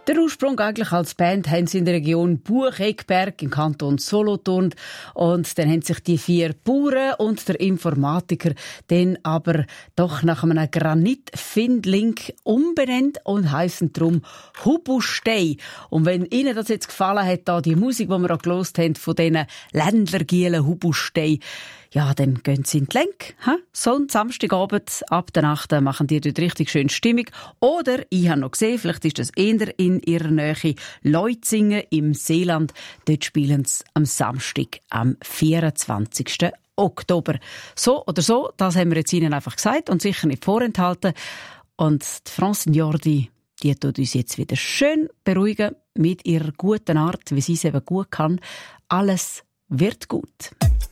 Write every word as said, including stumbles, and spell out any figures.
Der Ursprung eigentlich als Band haben sie in der Region Buchegberg im Kanton Solothurn. Und dann haben sich die vier Bauern und der Informatiker dann aber doch nach einem Granitfindling umbenannt und heissen darum Hubustei. Und wenn Ihnen das jetzt gefallen hat, da die Musik, die wir auch gehört haben, von diesen Ländlergielen Hubustei, ja, dann gehen Sie in die Lenk. So, Samstagabend ab der Nacht machen die dort richtig schön Stimmung. Oder, ich habe noch gesehen, vielleicht ist das eher in ihrer Nähe, Leutzingen im Seeland. Dort spielen sie am Samstag, am vierundzwanzigsten Oktober. So oder so, das haben wir jetzt Ihnen einfach gesagt und sicher nicht vorenthalten. Und die Francine Jordi, die tut uns jetzt wieder schön beruhigen mit ihrer guten Art, wie sie es eben gut kann. Alles wird gut.